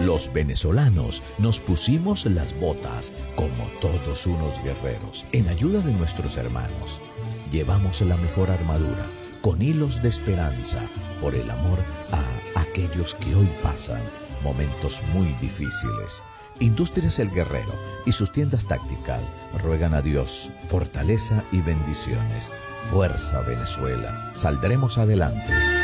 Los venezolanos nos pusimos las botas como todos unos guerreros en ayuda de nuestros hermanos. Llevamos la mejor armadura con hilos de esperanza por el amor a aquellos que hoy pasan momentos muy difíciles. Industrias El Guerrero y sus tiendas Tactical ruegan a Dios fortaleza y bendiciones. Fuerza Venezuela, saldremos adelante.